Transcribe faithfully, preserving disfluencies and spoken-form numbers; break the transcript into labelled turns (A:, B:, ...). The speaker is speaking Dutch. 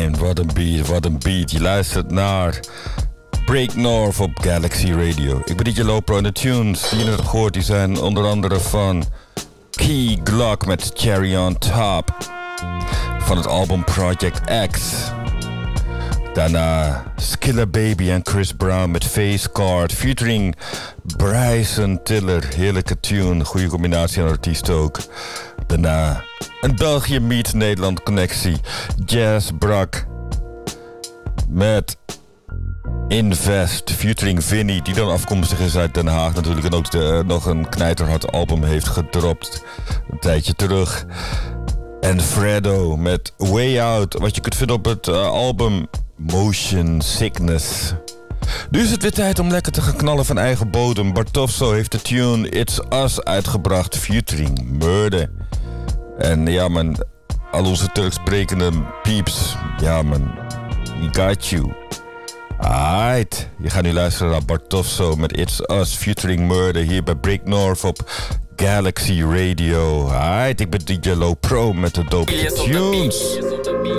A: man, wat een beat, wat een beat. Je luistert naar Break North op Galaxy Radio. Ik ben D J Lopro en de tunes die je net hebt gehoord, die zijn onder andere van Key Glock met Cherry on Top van het album Project X. Daarna Skiller Baby en Chris Brown met Face Card featuring Bryson Tiller. Heerlijke tune, goede combinatie aan artiest ook. Daarna een België meets Nederland connectie. Jazz Brak met Invest featuring Vinny, die dan afkomstig is uit Den Haag natuurlijk. En ook de, uh, nog een knijterhard album heeft gedropt een tijdje terug. En Fredo met Way Out, wat je kunt vinden op het uh, album Motion Sickness. Nu is het weer tijd om lekker te gaan knallen van eigen bodem. Bartovso heeft de tune It's Us uitgebracht featuring Murder. En ja man, al onze Turks sprekende pieps, ja man, we got you. Alright, je gaat nu luisteren naar Bartovso met It's Us featuring Murder hier bij Break North op Galaxy Radio. Alright, ik ben D J Lopro met de dope tunes.